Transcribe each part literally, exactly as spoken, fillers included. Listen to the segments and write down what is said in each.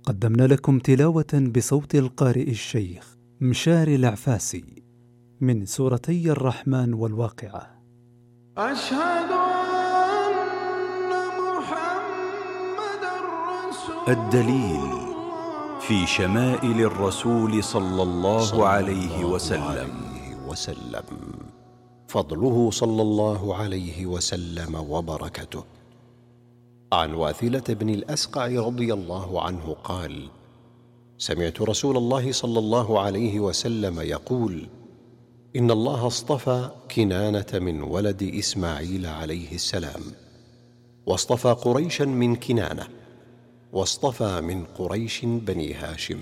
قدمنا لكم تلاوة بصوت القارئ الشيخ مشاري العفاسي من سورتي الرحمن والواقعة. أشهد أن محمدًا رسول الدليل في شمائل الرسول صلى الله عليه وسلم. وسلم فضله صلى الله عليه وسلم وبركته. عن واثلة بن الأسقع رضي الله عنه قال: سمعت رسول الله صلى الله عليه وسلم يقول: إن الله اصطفى كنانة من ولد إسماعيل عليه السلام، واصطفى قريشا من كنانة، واصطفى من قريش بني هاشم،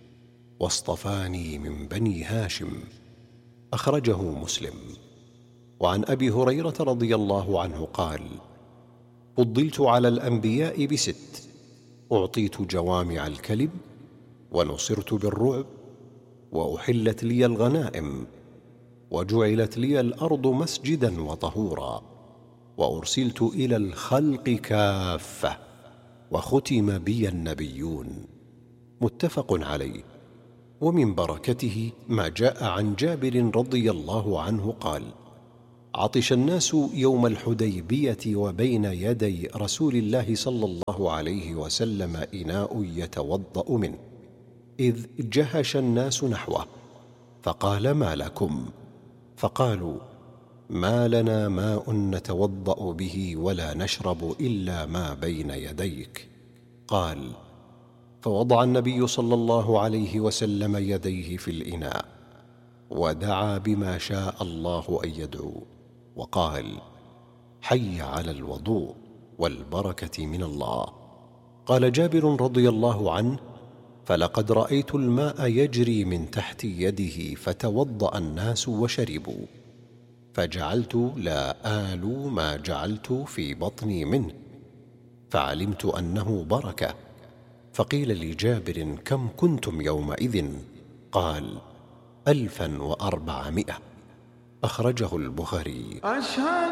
واصطفاني من بني هاشم. أخرجه مسلم. وعن أبي هريرة رضي الله عنه قال: فضلت على الأنبياء بست: أعطيت جوامع الكلم، ونصرت بالرعب، وأحلت لي الغنائم، وجعلت لي الأرض مسجدا وطهورا، وأرسلت إلى الخلق كافة، وختم بي النبيون. متفق عليه. ومن بركته ما جاء عن جابر رضي الله عنه قال: عطش الناس يوم الحديبية وبين يدي رسول الله صلى الله عليه وسلم إناء يتوضأ منه، إذ جهش الناس نحوه، فقال: ما لكم؟ فقالوا: ما لنا ماء نتوضأ به ولا نشرب إلا ما بين يديك. قال: فوضع النبي صلى الله عليه وسلم يديه في الإناء، ودعا بما شاء الله أن يدعو، وقال: حي على الوضوء والبركة من الله. قال جابر رضي الله عنه: فلقد رأيت الماء يجري من تحت يده، فتوضأ الناس وشربوا، فجعلت لا آل ما جعلت في بطني منه، فعلمت أنه بركة. فقيل لجابر: كم كنتم يومئذ؟ قال: ألفا وأربعمائة. أخرجه البخاري. أشهد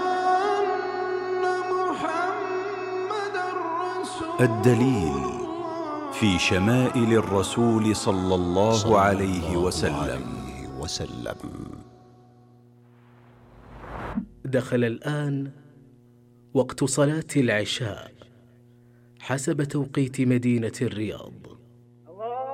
أن محمدًا رسول الدليل في شمائل الرسول صلى الله عليه وسلم. وسلم. دخل الآن وقت صلاة العشاء حسب توقيت مدينة الرياض.